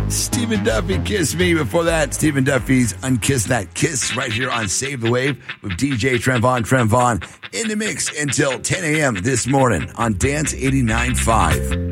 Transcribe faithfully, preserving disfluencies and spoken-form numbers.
Stephen Duffy, Kiss Me. Before that, Stephen Duffy's Unkiss That Kiss right here on Save the Wave with D J Trent Vaughn. Trent Vaughn in the mix until ten a.m. this morning on Dance eighty-nine point five.